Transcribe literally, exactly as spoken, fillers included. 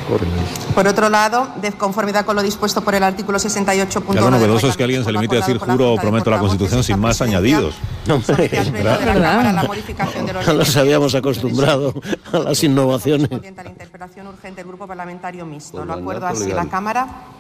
Por otro lado, de conformidad con lo dispuesto por el artículo sesenta y ocho punto uno. Lo novedoso es que alguien se limite a decir juro o prometo la Constitución sin más añadidos. No, hombre, La modificación de los no nos habíamos acostumbrado a las innovaciones. La interpelación urgente del Grupo Parlamentario Mixto. Lo acuerdo así la Cámara.